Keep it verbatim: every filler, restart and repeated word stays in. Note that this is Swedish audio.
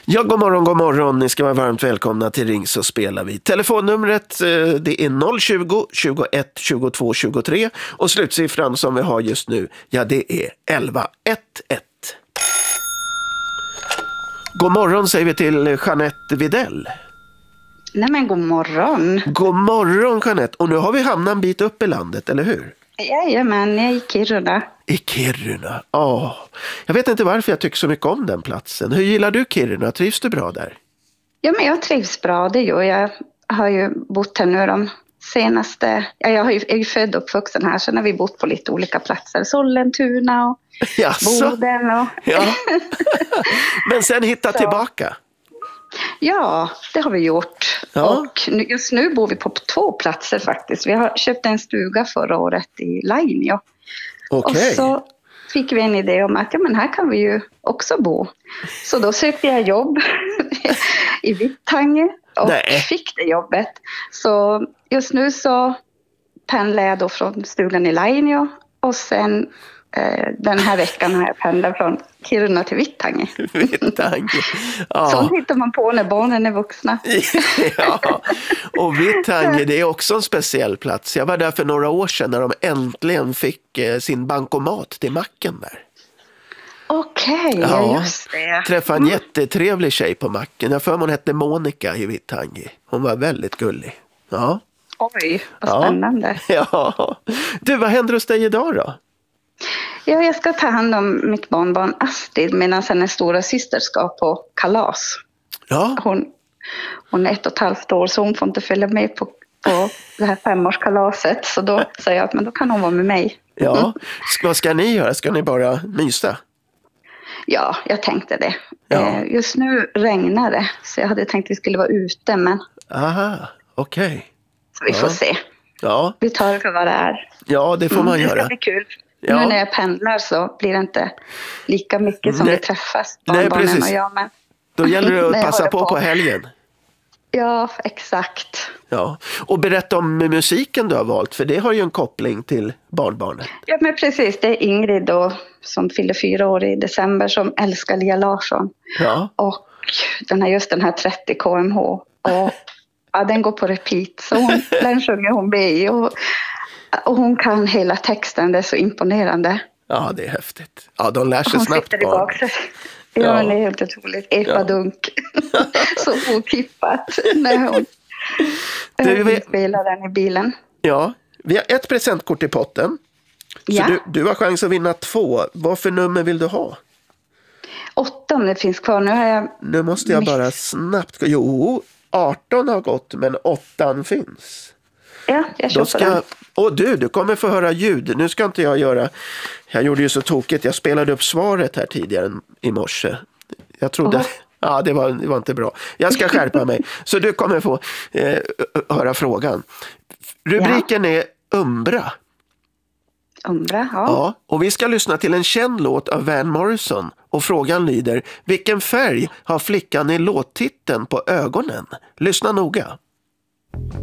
Ja, god morgon, god morgon. Ni ska vara varmt välkomna till Ring så spelar vi. Telefonnumret det är noll tjugo, tjugoett, tjugotvå, tjugotre och slutsiffran som vi har just nu, ja det är elva elva. God morgon säger vi till Jeanette Videll. Nej men god morgon. God morgon Jeanette. Och nu har vi hamnat en bit upp i landet, eller hur? Jajamän, jag är i Kiruna. I Kiruna, ja. Jag vet inte varför jag tycker så mycket om den platsen. Hur gillar du Kiruna? Trivs du bra där? Ja men jag trivs bra, det gör jag. Jag har ju bott här nu de senaste... Ja, jag är ju född och uppvuxen här, så har vi bott på lite olika platser. Sollentuna och Jaså? Boden och... Ja. Men sen hitta Så. tillbaka? Ja, det har vi gjort. Ja. Och just nu bor vi på två platser faktiskt. Vi har köpt en stuga förra året i Lainio. Okej. Och så fick vi en idé om att ja, men här kan vi ju också bo. Så då sökte jag jobb i Vittangi och Nej. fick det jobbet. Så just nu så pendlar jag då från stugan i Lainio och sen eh, den här veckan har jag pendlat från Kiruna till Vittangi. Vittangi. Ja. Så hittar man på när barnen är vuxna. Ja, och Vittangi, det är också en speciell plats. Jag var där för några år sedan när de äntligen fick eh, sin bankomat till macken där. Okej, okay, Ja, just det. Träffade en jättetrevlig tjej på macken. Jag för mig hon hette Monica i Vittangi. Hon var väldigt gullig. Ja. Oj, vad Ja. spännande. Ja. Du, vad händer hos dig idag då? Ja, jag ska ta hand om mitt barnbarn Astrid medan hennes stora syster ska på kalas. Ja, Hon, hon är ett och ett halvt år så hon får inte följa med på, på det här femårskalaset. Så då säger jag att men då kan hon vara med mig. ja. Ska, vad ska ni göra? Ska ni bara mysa? Ja, jag tänkte det. Ja. Eh, Just nu regnar det så jag hade tänkt att vi skulle vara ute men Aha, okej. Okay. så vi Ja. får se. Ja. Vi tar det för vad det är. Ja, det får man Det göra. ska bli kul. Ja. Nu när jag pendlar så blir det inte lika mycket som Nej. vi träffas, Nej, barnbarnen precis. och jag. Men... Då gäller det Nej, att jag passa håller på på. på helgen. Ja, exakt. Ja. Och berätta om musiken du har valt, för det har ju en koppling till barnbarnet. Ja, men precis. Det är Ingrid då, som fyller fyra år i december som älskar Lia Larsson. Ja. Och den här, just den här trettio kilometer och ja, den går på repeat. Så hon, den sjunger hon med i och, och hon kan hela texten. Det är så imponerande. Ja, det är häftigt. Ja, de lär sig Hon snabbt sitter i barn. baksätet. Ja. Ja, men det är helt otroligt. Epa Ja. Dunk. Så otippat när hon Du vet- spelar den i bilen. Ja, vi har ett presentkort i potten. Så Ja. du, du har chans att vinna två. Vad för nummer vill du ha? Åtta om det finns kvar. Nu har jag... Nu måste jag bara snabbt... Jo, arton har gått, men åttan finns. Ja, jag kör Då på ska... den. Åh du, du kommer få höra ljud. Nu ska inte jag göra... Jag gjorde ju så tokigt. Jag spelade upp svaret här tidigare i morse. Jag trodde... Åh. Ja, det var, det var inte bra. Jag ska skärpa mig. Så du kommer få eh, höra frågan. Rubriken är Umbra. Umbra, ja. Ja, och vi ska lyssna till en känd låt av Van Morrison. Och frågan lyder, vilken färg har flickan i låttiteln på ögonen? Lyssna noga.